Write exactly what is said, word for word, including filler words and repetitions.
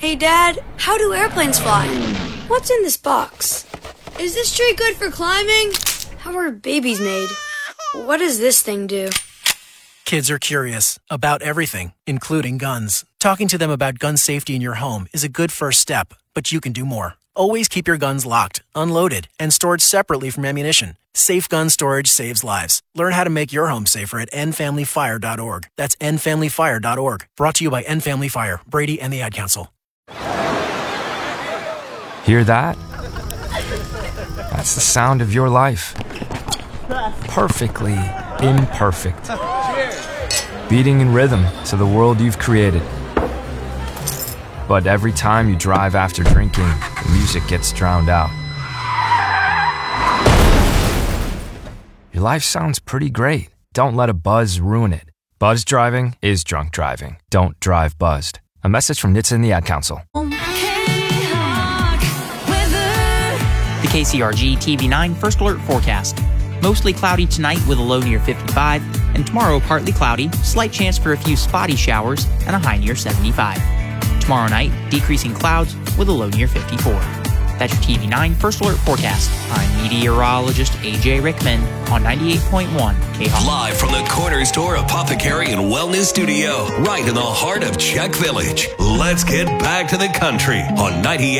Hey, Dad, how do airplanes fly? What's in this box? Is this tree good for climbing? How are babies made? What does this thing do? Kids are curious about everything, including guns. Talking to them about gun safety in your home is a good first step, but you can do more. Always keep your guns locked, unloaded, and stored separately from ammunition. Safe gun storage saves lives. Learn how to make your home safer at end family fire dot org. That's end family fire dot org. Brought to you by End Family Fire, Brady, and the Ad Council. Hear that? That's the sound of your life. Perfectly imperfect. Beating in rhythm to the world you've created. But every time you drive after drinking, the music gets drowned out. Your life sounds pretty great. Don't let a buzz ruin it. Buzz driving is drunk driving. Don't drive buzzed. A message from N H T S A and the Ad Council. The K C R G T V nine First Alert Forecast. Mostly cloudy tonight with a low near fifty-five, and tomorrow partly cloudy, slight chance for a few spotty showers, and a high near seventy-five. Tomorrow night, decreasing clouds with a low near fifty-four. That's your T V nine First Alert Forecast. I'm meteorologist A J Rickman on ninety-eight point one K H O P. Live from the Corner Store Apothecary and Wellness Studio, right in the heart of Czech Village. Let's get back to the country on ninety-eight.